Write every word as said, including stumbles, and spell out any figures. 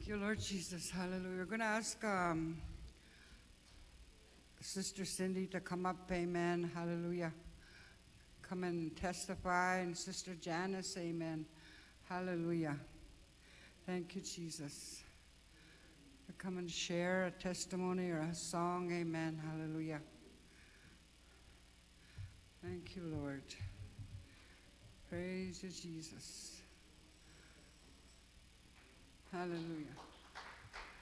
you, Lord Jesus. Hallelujah. We're going to ask um, Sister Cindy to come up. Amen. Hallelujah. Come and testify. And Sister Janice. Amen. Hallelujah. Thank you, Jesus. Come and share a testimony or a song. Amen. Hallelujah. Thank you, Lord. Praise you, Jesus. Hallelujah.